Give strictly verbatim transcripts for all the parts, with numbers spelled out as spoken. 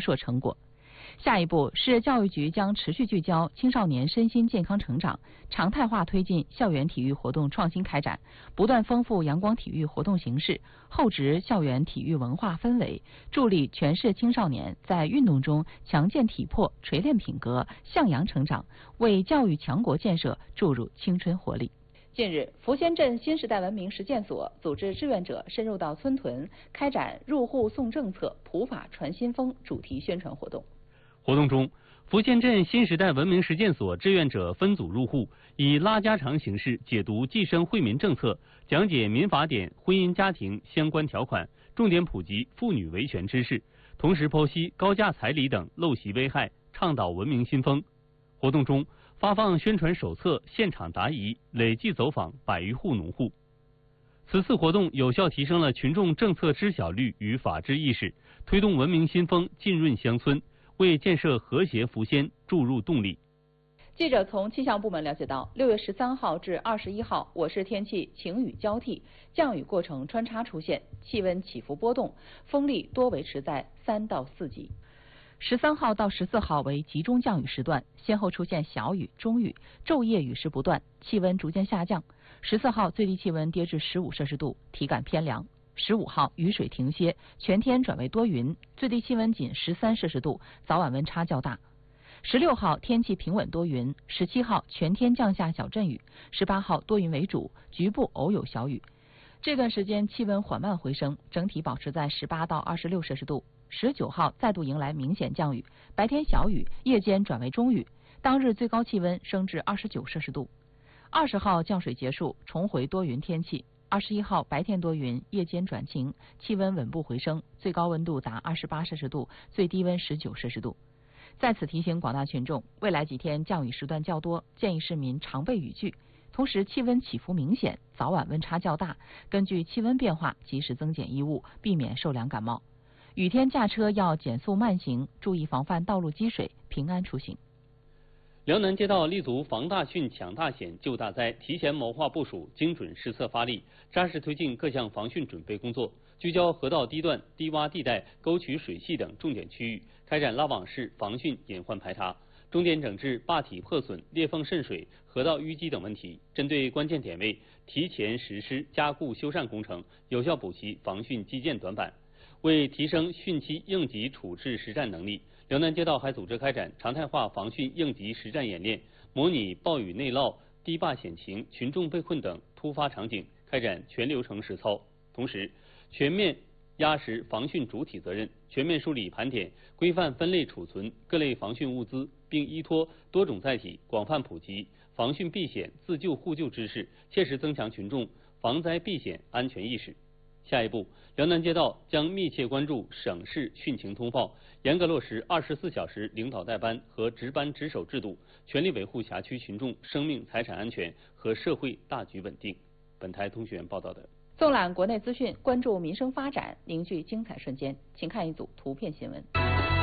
硕成果。下一步，市教育局将持续聚焦青少年身心健康成长，常态化推进校园体育活动创新开展，不断丰富阳光体育活动形式，厚植校园体育文化氛围，助力全市青少年在运动中强健体魄、锤炼品格、向阳成长，为教育强国建设注入青春活力。近日，福仙镇新时代文明实践所组织志愿者深入到村屯，开展入户送政策、普法传新风主题宣传活动。 活动中，福仙镇新时代文明实践所志愿者分组入户，以拉家常形式解读计生惠民政策，讲解民法典、婚姻家庭相关条款，重点普及妇女维权知识，同时剖析高价彩礼等陋习危害，倡导文明新风。活动中，发放宣传手册，现场答疑，累计走访百余户农户。此次活动有效提升了群众政策知晓率与法治意识，推动文明新风浸润乡村，为建设和谐福仙注入动力。 记者从气象部门了解到，六月十三号至二十一号，我市天气晴雨交替，降雨过程穿插出现，气温起伏波动，风力多维持在三到四级。十三号到十四号为集中降雨时段，先后出现小雨、中雨，昼夜雨势不断，气温逐渐下降。十四号最低气温跌至十五摄氏度，体感偏凉。十五号雨水停歇，全天转为多云，最低气温仅十三摄氏度，早晚温差较大。十六号天气平稳多云，十七号全天降下小阵雨，十八号多云为主，局部偶有小雨。这段时间气温缓慢回升，整体保持在十八到二十六摄氏度。十九号再度迎来明显降雨，白天小雨，夜间转为中雨，当日最高气温升至二十九摄氏度。二十号降水结束，重回多云天气。二十一号白天多云，夜间转晴，气温稳步回升，最高温度达二十八摄氏度，最低温十九摄氏度。在此提醒广大群众，未来几天降雨时段较多，建议市民常备雨具。同时，气温起伏明显，早晚温差较大，根据气温变化及时增减衣物，避免受凉感冒。雨天驾车要减速慢行，注意防范道路积水，平安出行。 辽南街道立足防大汛、抢大险、救大灾，提前谋划部署，精准施策发力，扎实推进各项防汛准备工作，聚焦河道低段、低洼地带、沟渠水系等重点区域，开展拉网式防汛隐患排查，重点整治坝体破损、裂缝渗水、河道淤积等问题，针对关键点位提前实施加固修缮工程，有效补齐防汛基建短板。为提升汛期应急处置实战能力，辽南街道还组织开展常态化防汛应急实战演练，模拟暴雨内涝、堤坝险情、群众被困等突发场景，开展全流程实操。同时，全面压实防汛主体责任，全面梳理盘点、规范分类储存各类防汛物资，并依托多种载体广泛普及防汛避险、自救互救知识，切实增强群众防灾避险安全意识。下一步，辽南街道将密切关注省市汛情通报，严格落实二十四小时领导带班和值班值守制度，全力维护辖区群众生命财产安全和社会大局稳定。本台通讯员报道的。 纵览国内资讯，关注民生发展，凝聚精彩瞬间，请看一组图片新闻。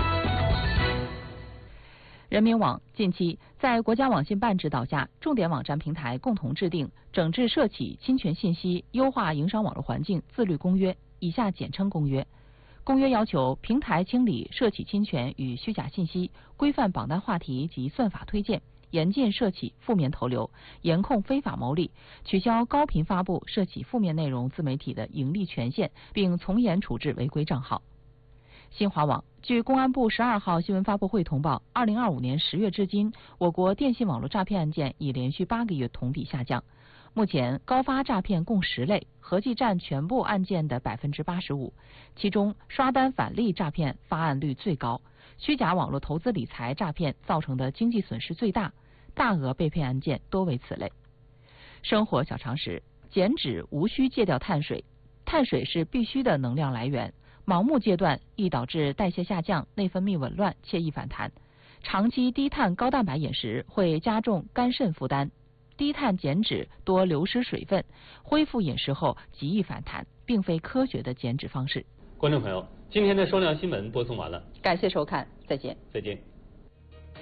人民网近期在国家网信办指导下，重点网站平台共同制定《整治涉企侵权信息、优化营商网络环境自律公约》（以下简称公约）。公约要求平台清理涉企侵权与虚假信息，规范榜单话题及算法推荐，严禁涉企负面投流，严控非法牟利，取消高频发布涉企负面内容自媒体的盈利权限，并从严处置违规账号。新华网据公安部十二号新闻发布会通报，二零二五年十月至今，我国电信网络诈骗案件已连续八个月同比下降。目前高发诈骗共十类，合计占全部案件的百分之八十五。其中，刷单返利诈骗发案率最高，虚假网络投资理财诈骗造成的经济损失最大，大额被骗案件多为此类。生活小常识：减脂无需戒掉碳水，碳水是必须的能量来源。盲目戒断易导致代谢下降、内分泌紊乱且易反弹。长期低碳高蛋白饮食会加重肝肾负担。低碳减脂多流失水分，恢复饮食后极易反弹，并非科学的减脂方式。 观众朋友，今天的双料新闻播送完了， 感谢收看，再见。 再见。